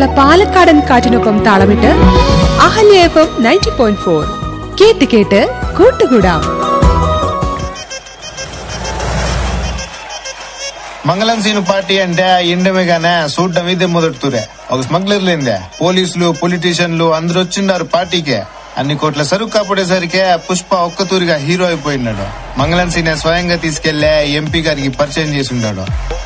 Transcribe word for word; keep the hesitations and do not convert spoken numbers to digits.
കേരള പാലക്കാടൻ കാറ്റിനൊപ്പം താളമിട്ട് Ahalya F M ninety point four കേട്ട് കേട്ട് കൂട്ടുകൂടാം. మంగళం సీను పార్టీ అంటే ఇండమేగానే చూడటం ఇదే మొదటితూరే. ఒక స్మగ్లర్లేందే పోలీసులు పొలిటీషియన్లు అందరూ వచ్చిండారు పార్టీకే. అన్ని కోట్ల సరుకు కాపాడేసరికే పుష్ప ఒక్కతూరిగా హీరో అయిపోయినాడు. మంగళం సీనే స్వయంగా తీసుకెళ్లే ఎంపీ గారికి పరిచయం చేసి ఉన్నాడు.